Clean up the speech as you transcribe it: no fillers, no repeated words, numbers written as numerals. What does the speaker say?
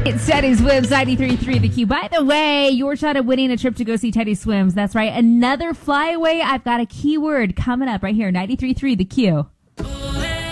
It's Teddy Swims 93.3 The Q. By the way, your shot at winning a trip to go see Teddy Swims. That's right. Another flyaway. I've got a keyword coming up right here. 93.3 The Q.